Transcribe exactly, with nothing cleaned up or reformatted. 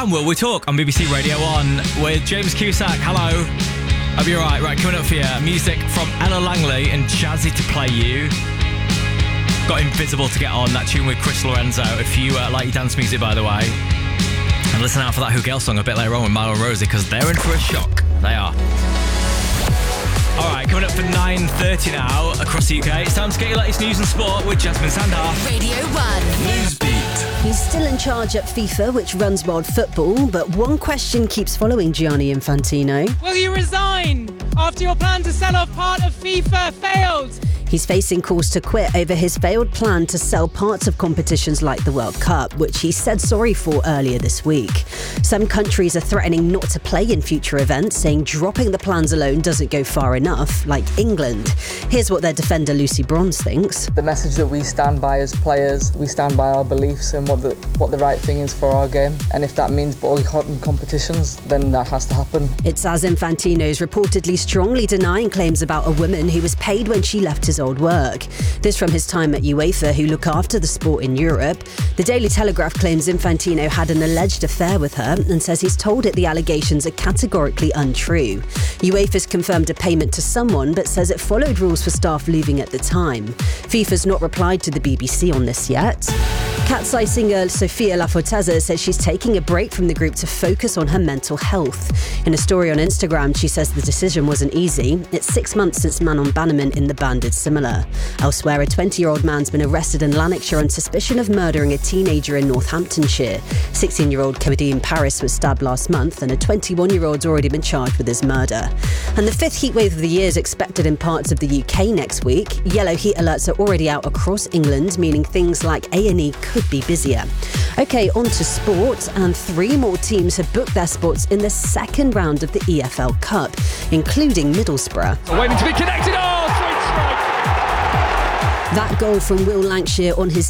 And Will We Talk on B B C Radio one with James Cusack. Hello. Hope you're right. Right, coming up for you, music from Ella Langley and Jazzy to play you. Got Invisible to get on, that tune with Chris Lorenzo, if you uh, like your dance music, by the way. And listen out for that Who Girl song a bit later on with Milo and Rosie, because they're in for a shock. They are. Alright, coming up for nine thirty now across the U K. It's time to get your latest news and sport with Jasmine Sandar. Radio one. Newsbeat. He's still in charge at FIFA, which runs world football, but one question keeps following Gianni Infantino. Will you resign after your plan to sell off part of FIFA failed? He's facing calls to quit over his failed plan to sell parts of competitions like the World Cup, which he said sorry for earlier this week. Some countries are threatening not to play in future events, saying dropping the plans alone doesn't go far enough, like England. Here's what their defender Lucy Bronze thinks. The message that we stand by as players, we stand by our beliefs and what the what the right thing is for our game. And if that means boycotting competitions, then that has to happen. It's as Infantino's reportedly strongly denying claims about a woman who was paid when she left his old work. This from his time at UEFA, who look after the sport in Europe. The Daily Telegraph claims Infantino had an alleged affair with her and says he's told it the allegations are categorically untrue. UEFA's confirmed a payment to someone, but says it followed rules for staff leaving at the time. FIFA's not replied to the B B C on this yet. Cat's Eye singer Sofia La Forteza says she's taking a break from the group to focus on her mental health. In a story on Instagram, she says the decision wasn't easy. It's six months since Manon Bannerman in the band did similar. Elsewhere, a twenty-year-old man's been arrested in Lanarkshire on suspicion of murdering a teenager in Northamptonshire. sixteen-year-old Kadim Paris was stabbed last month, and a twenty-one-year-old's already been charged with his murder. And the fifth heatwave of the year is expected in parts of the U K next week. Yellow heat alerts are already out across England, meaning things like A and E could be busier. OK, on to sport, and three more teams have booked their spots in the second round of the E F L Cup, including Middlesbrough. Waiting to be connected. Oh, sweet strike! That goal from Will Lancashire on his